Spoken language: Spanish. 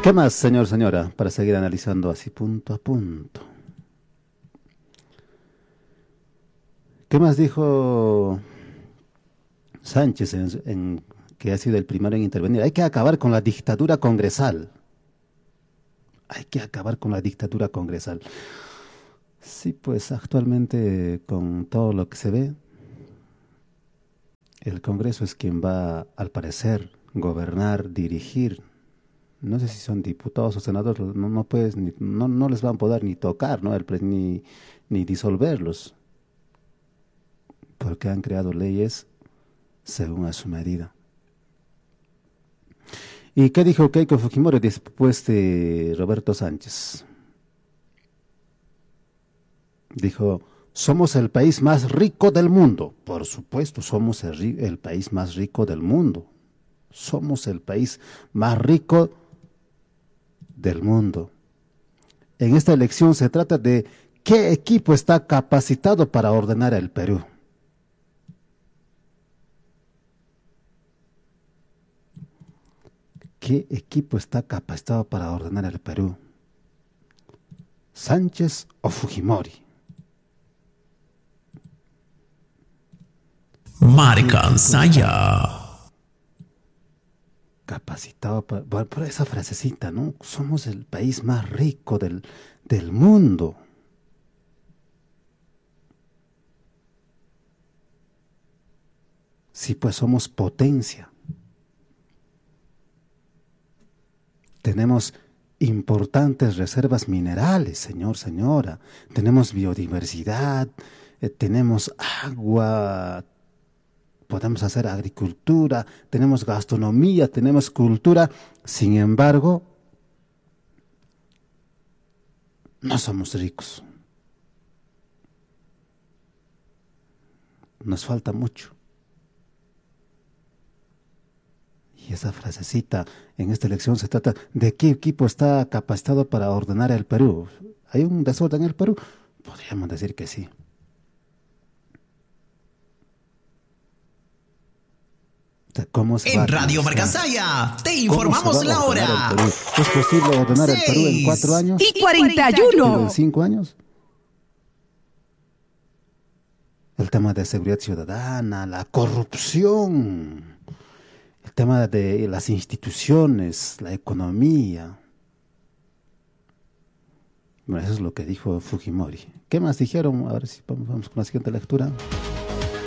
¿Qué más, señor, señora? Para seguir analizando así punto a punto. ¿Qué más dijo Sánchez que ha sido el primero en intervenir? Hay que acabar con la dictadura congresal. Hay que acabar con la dictadura congresal. Sí, pues actualmente con todo lo que se ve, el Congreso es quien va, al parecer, gobernar, dirigir. No sé si son diputados o senadores, no puedes no les van a poder ni tocar, ¿no? Ni disolverlos, porque han creado leyes según a su medida. ¿Y qué dijo Keiko Fujimori después de Roberto Sánchez? Dijo, somos el país más rico del mundo. Por supuesto, somos el país más rico del mundo. Somos el país más rico del mundo. En esta elección se trata de qué equipo está capacitado para ordenar el Perú. ¿Qué equipo está capacitado para ordenar el Perú? ¿Sánchez o Fujimori? Marca Saya. Capacitado para... Bueno, por esa frasecita, ¿no? Somos el país más rico del mundo. Sí, pues somos potencia. Tenemos importantes reservas minerales, señor, señora. Tenemos biodiversidad, tenemos agua, podemos hacer agricultura, tenemos gastronomía, tenemos cultura. Sin embargo, no somos ricos. Nos falta mucho. Y esa frasecita en esta elección se trata de qué equipo está capacitado para ordenar el Perú. ¿Hay un desorden en el Perú? Podríamos decir que sí. ¿Cómo se en Radio Marca Saya te informamos la hora. ¿Es posible ordenar el Perú en 4 años? Y 41. ¿En 5 años? El tema de seguridad ciudadana, la corrupción, el tema de las instituciones, la economía. Bueno, eso es lo que dijo Fujimori. ¿Qué más dijeron? A ver si vamos con la siguiente lectura.